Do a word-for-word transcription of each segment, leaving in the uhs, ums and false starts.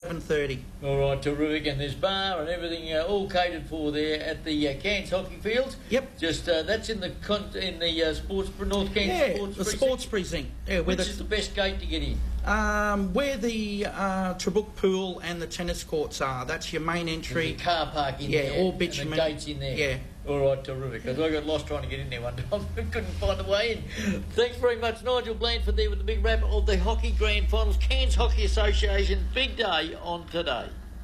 seven thirty. All right, terrific. And there's bar and everything uh, all catered for there at the uh, Cairns Hockey Fields. Yep. Just uh, that's in the con- in the uh, sports North Cairns Yeah, Sports the Precinct. sports precinct. Yeah, where Which the, is the best gate to get in? um, where the uh, Trabook pool and the tennis courts are. That's your main entry. There's a car park in Yeah, there. all bitumen. And the gates in there. Yeah. All right, terrific. Because I got lost trying to get in there one time. I couldn't find a way in. Thanks very much, Nigel Blandford, there with the big wrap of the Hockey Grand Finals. Cairns Hockey Association, big day on today.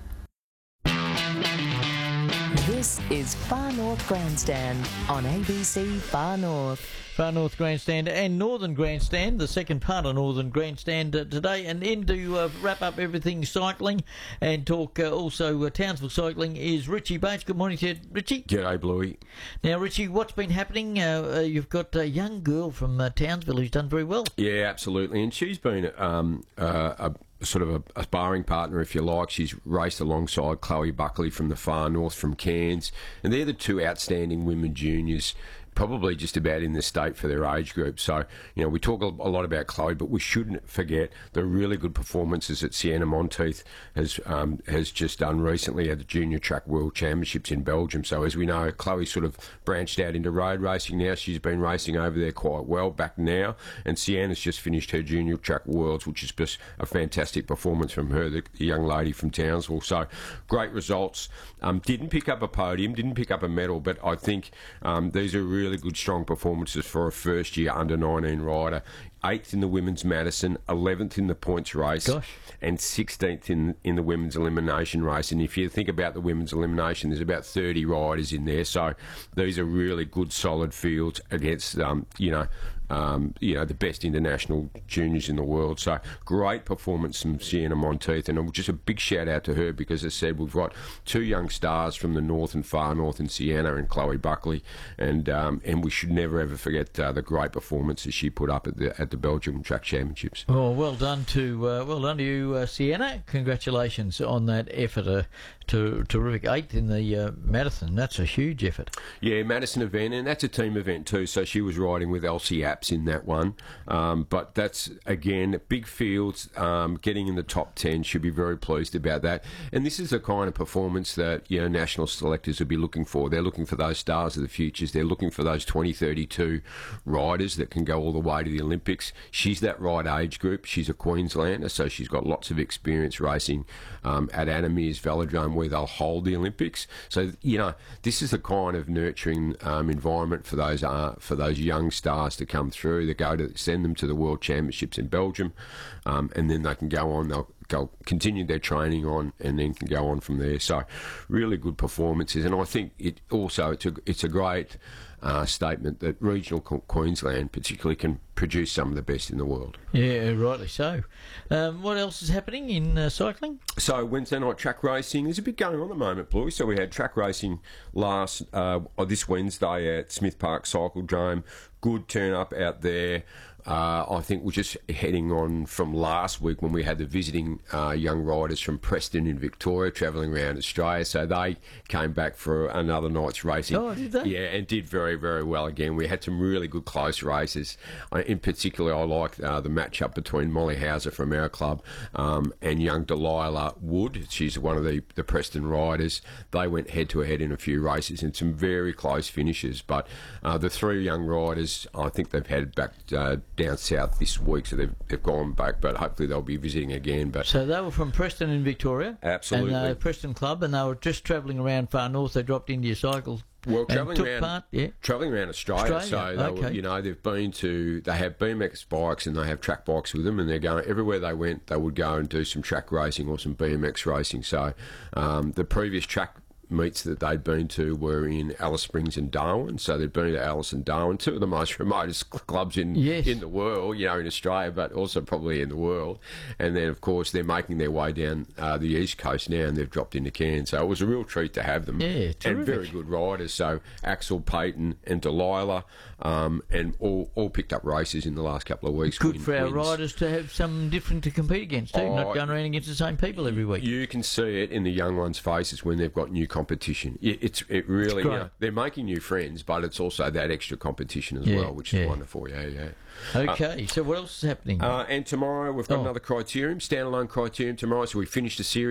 This is Far North Grandstand on A B C Far North. Far North Grandstand and Northern Grandstand, the second part of Northern Grandstand uh, today, and then to uh, wrap up everything cycling and talk uh, also uh, Townsville cycling is Richie Bates. Good morning to you, Richie. G'day, Bluey. Now, Richie, what's been happening? Uh, uh, you've got a young girl from uh, Townsville who's done very well. Yeah, absolutely, and she's been um, uh, a sort of a, a sparring partner, if you like. She's raced alongside Chloe Buckley from the Far North, from Cairns, and they're the two outstanding women juniors, probably just about in the state for their age group. So, you know, we talk a lot about Chloe, but we shouldn't forget the really good performances that Sienna Monteith has um, has just done recently at the Junior Track World Championships in Belgium. So, as we know, Chloe sort of branched out into road racing now. She's been racing over there quite well back now, and Sienna's just finished her Junior Track Worlds, which is just a fantastic performance from her, the young lady from Townsville. So, great results. Um, didn't pick up a podium, didn't pick up a medal, but I think um, these are really really good, strong performances for a first-year under nineteen rider. Eighth in the women's Madison, eleventh in the points race, Gosh. and sixteenth in in the women's elimination race. And if you think about the women's elimination, there's about thirty riders in there. So these are really good, solid fields against um, you know um, you know the best international juniors in the world. So great performance from Sienna Monteith, and just a big shout out to her because, as I said, we've got two young stars from the North and Far North in Sienna and Chloe Buckley, and um, and we should never ever forget uh, the great performances she put up at the at the Belgium Track Championships. Oh, well done to uh, well done to you, uh, Sienna. Congratulations on that effort. Uh, to terrific eighth in the uh, Madison. That's a huge effort. Yeah, Madison event, and that's a team event too. So she was riding with Elsie Apps in that one. Um, but that's again big fields. Um, getting in the top ten, should be very pleased about that. And this is the kind of performance that you know national selectors will be looking for. They're looking for those stars of the futures. They're looking for those twenty thirty-two riders that can go all the way to the Olympics. She's that right age group. She's a Queenslander, so she's got lots of experience racing um, at Anamere's Velodrome, where they'll hold the Olympics. So you know this is the kind of nurturing um, environment for those uh, for those young stars to come through. They go to send them to the World Championships in Belgium, um, and then they can go on. They'll go continue their training on, and then can go on from there. So really good performances, and I think it also it's a it's a great uh, statement that regional Queensland particularly can produce some of the best in the world. Yeah, rightly so. Um, what else is happening in uh, cycling? So Wednesday night track racing, there's a bit going on at the moment, Bluey. So we had track racing last uh, this Wednesday at Smith Park Cyclodrome. Good turn up out there. Uh, I think we're just heading on from last week when we had the visiting uh, young riders from Preston in Victoria travelling around Australia. So they came back for another night's racing. Oh, did they? Yeah, and did very, very well again. We had some really good close races. Uh, in particular, I liked uh, the matchup between Molly Hauser from our club um, and young Delilah Wood. She's one of the, the Preston riders. They went head-to-head in a few races and some very close finishes. But uh, the three young riders, I think they've headed back uh, down south this week, so they've, they've gone back, but hopefully they'll be visiting again. But so they were from Preston in Victoria, absolutely, and uh, Preston Club, and they were just travelling around Far North. They dropped into your cycles. Well, travelling around, part, yeah. travelling around Australia, Australia, so they okay. were, you know they've been to they have B M X bikes and they have track bikes with them, and they're going everywhere they went. They would go and do some track racing or some B M X racing. So um, the previous track meets that they'd been to were in Alice Springs and Darwin, so they'd been to Alice and Darwin, two of the most remotest clubs in yes. in the world, you know, in Australia, but also probably in the world. And then, of course, they're making their way down uh, the east coast now, and they've dropped into Cairns. So it was a real treat to have them. Yeah, terrific. And very good riders. So Axel Payton and Delilah, um, and all all picked up races in the last couple of weeks. Good win, for our wins. riders to have something different to compete against too, Oh, not going around against the same people every week. You can see it in the young ones' faces when they've got new competition. It, it's it really, It's you know, they're making new friends, but it's also that extra competition as Yeah, well, which is yeah. wonderful. Yeah, yeah. Okay, uh, so what else is happening? Uh, and tomorrow we've got Oh. another criterium, standalone criterium tomorrow. So we finished the series.